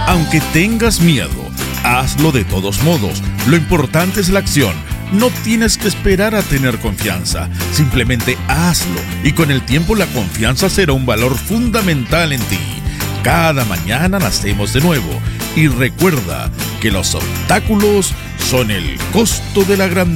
Aunque tengas miedo, hazlo de todos modos. Lo importante es la acción. No tienes que esperar a tener confianza. Simplemente hazlo. Y con el tiempo la confianza será un valor fundamental en ti. Cada mañana nacemos de nuevo. Y recuerda que los obstáculos son el costo de la grandeza.